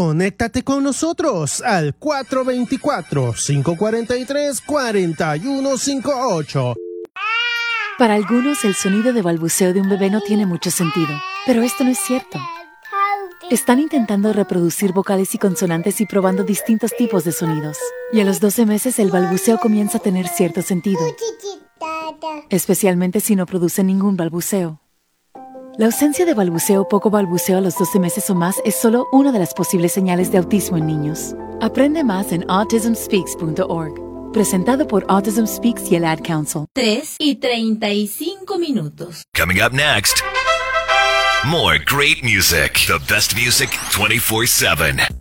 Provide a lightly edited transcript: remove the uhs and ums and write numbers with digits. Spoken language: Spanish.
Conéctate con nosotros al 424-543-4158. Para algunos, el sonido de balbuceo de un bebé no tiene mucho sentido, pero esto no es cierto. Están intentando reproducir vocales y consonantes y probando distintos tipos de sonidos. Y a los 12 meses el balbuceo comienza a tener cierto sentido, especialmente si no produce ningún balbuceo. La ausencia de balbuceo o poco balbuceo a los 12 meses o más es solo una de las posibles señales de autismo en niños. Aprende más en autismspeaks.org. Presentado por Autism Speaks y el Ad Council. 3:35. Coming up next, more great music. The best music 24/7.